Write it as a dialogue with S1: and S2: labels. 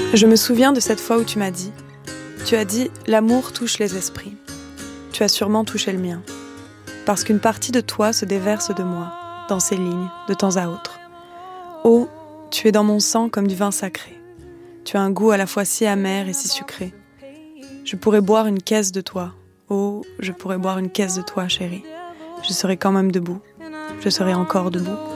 S1: Je me souviens de cette fois où tu as dit « l'amour touche les esprits ». Tu as sûrement touché le mien. Parce qu'une partie de toi se déverse de moi, dans ces lignes, de temps à autre. Oh, tu es dans mon sang comme du vin sacré. Tu as un goût à la fois si amer et si sucré. Je pourrais boire une caisse de toi. Oh, je pourrais boire une caisse de toi, chérie. Je serai quand même debout. Je serai encore debout.